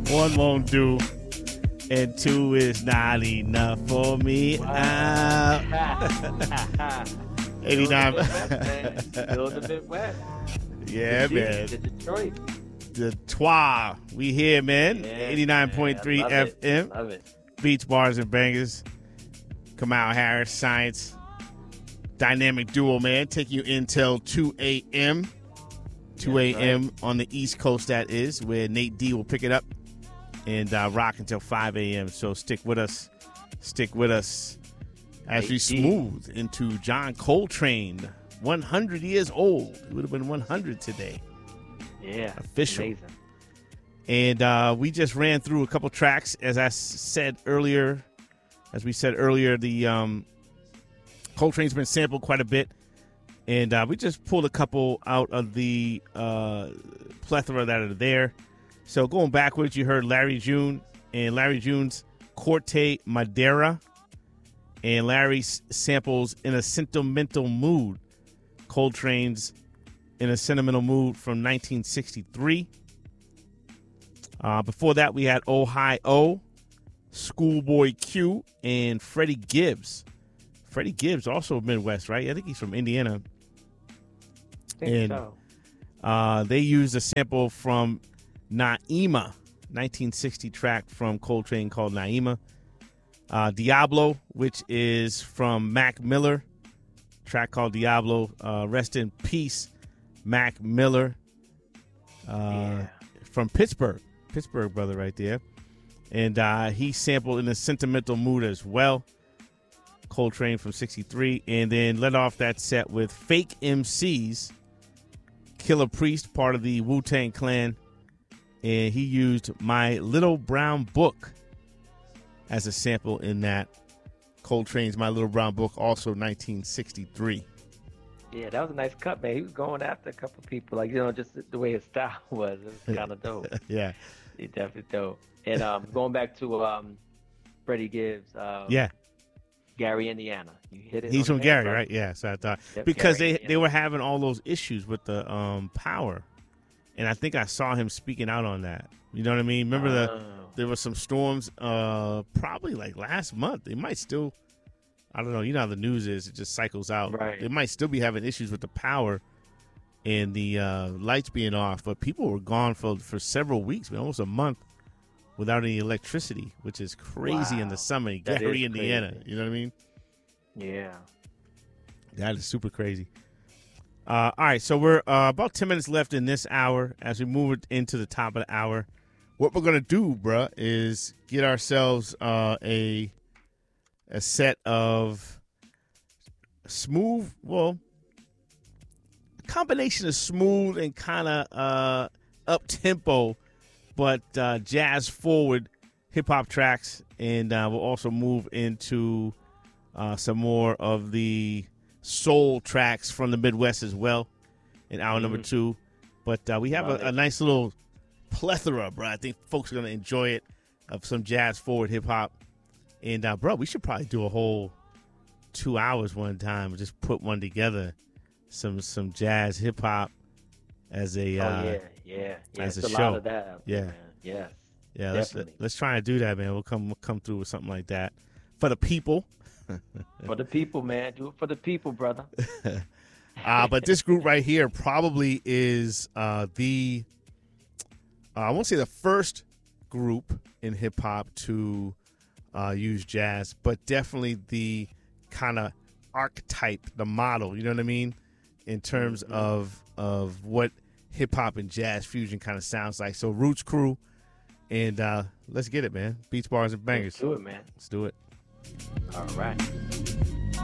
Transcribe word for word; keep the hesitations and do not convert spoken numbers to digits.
One won't do, and two is not enough for me. Wow. Uh, eighty-nine. Still the Midwest. Yeah, the man. The Detroit. The Twa. We here, man. Yeah, eighty-nine point three man. F M. Love it. Beats, Bars, and Bangers. Kamau Harris, Science. Dynamic duo, man. Taking you until two a.m. two a.m. Right. on the East Coast, that is, where Nate D will pick it up and uh, rock until five a.m. So stick with us. Stick with us as Nate we D. smooth into John Coltrane, one hundred years old. He would have been one hundred today. Yeah. Official. Amazing. And uh, we just ran through a couple tracks. As I s- said earlier, as we said earlier, the um, Coltrane's been sampled quite a bit. And uh, we just pulled a couple out of the uh, plethora that are there. So going backwards, you heard Larry June and Larry June's Corte Madera. And Larry s- samples In a Sentimental Mood, Coltrane's In a Sentimental Mood from nineteen sixty-three. Uh, before that, we had Ohio, Schoolboy Q, and Freddie Gibbs. Freddie Gibbs, also Midwest, right? I think he's from Indiana. I think And so. uh, they used a sample from Naima, nineteen sixty track from Coltrane called Naima. Uh, Diablo, which is from Mac Miller, track called Diablo. Uh, rest in peace, Mac Miller, uh, Yeah. from Pittsburgh. Pittsburgh brother right there. And uh, he sampled In a Sentimental Mood as well. Coltrane from sixty-three. And then led off that set with Fake M Cs, Killer Priest, part of the Wu-Tang Clan. And he used My Little Brown Book as a sample in that. Coltrane's My Little Brown Book, also nineteen sixty-three. Yeah, that was a nice cut, man. He was going after a couple people, like, you know, just the way his style was. It was kind of dope. Yeah. He definitely dope. And um, going back to um, Freddie Gibbs, um, Yeah. Gary, Indiana. You hit it. He's on from the head, Gary, brother. right? Yeah, so I thought. Yep, Because Gary, they, Indiana. they were having all those issues with the um, power. And I think I saw him speaking out on that. You know what I mean? Remember the Oh. there were some storms uh, probably like last month. They might still, I don't know. You know how the news is. It just cycles out. Right. They might still be having issues with the power and the uh, lights being off. But people were gone for, for several weeks, man, almost a month without any electricity, which is crazy in the Wow. summer in That Gary, is Indiana. crazy. You know what I mean? Yeah. That is super crazy. Uh, all right, so we're uh, about ten minutes left in this hour. As we move it into the top of the hour, what we're gonna do, bruh, is get ourselves uh, a a set of smooth, well, a combination of smooth and kind of uh, up tempo, but uh, jazz forward hip hop tracks, and uh, we'll also move into uh, some more of the soul tracks from the Midwest as well in hour number two. But uh, we have a, a nice little plethora, bro. I think folks are going to enjoy it, of some jazz forward hip hop. And, uh, bro, we should probably do a whole two hours one time and just put one together, some some jazz hip hop as a Oh, uh, yeah, yeah. yeah. as It's a a, show. lot of that. out there, Yeah. Man. Yes. yeah. Let's Definitely. let's try and do that, man. We'll come we'll come through with something like that for the people. For the people, man. Do it for the people, brother. Uh, but this group right here probably is uh, the, uh, I won't say the first group in hip hop to uh, use jazz, but definitely the kind of archetype, the model, you know what I mean? In terms Mm-hmm. of of what hip hop and jazz fusion kind of sounds like. So Roots Crew, and uh, let's get it, man. Beats, Bars, and Bangers. Let's do it, man. Let's do it. All right.